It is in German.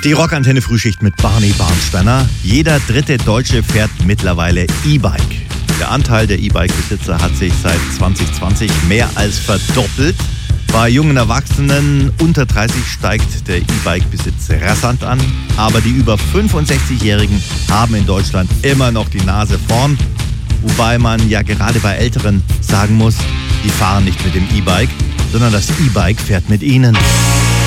Die Rockantenne Frühschicht mit Barney Barnsteiner. Jeder dritte Deutsche fährt mittlerweile E-Bike. Der Anteil der E-Bike-Besitzer hat sich seit 2020 mehr als verdoppelt. Bei jungen Erwachsenen unter 30 steigt der E-Bike-Besitz rasant an. Aber die über 65-Jährigen haben in Deutschland immer noch die Nase vorn. Wobei man ja gerade bei Älteren sagen muss, die fahren nicht mit dem E-Bike, sondern das E-Bike fährt mit ihnen.